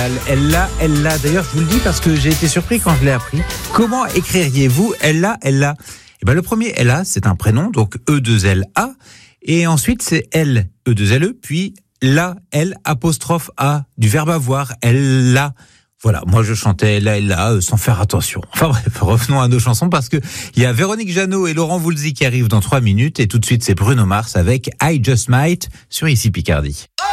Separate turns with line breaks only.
Elle l'a. D'ailleurs, je vous le dis parce que j'ai été surpris quand je l'ai appris. Comment écririez-vous elle l'a? Eh ben, le premier Ella, c'est un prénom, donc E2LA. Et ensuite, c'est L, E2LE, puis la, L, apostrophe A, du verbe avoir, elle l'a. Voilà, moi je chantais là, sans faire attention. Enfin bref, revenons à nos chansons parce que il y a Véronique Jeannot et Laurent Voulzy qui arrivent dans 3 minutes et tout de suite c'est Bruno Mars avec I Just Might sur Ici Picardie.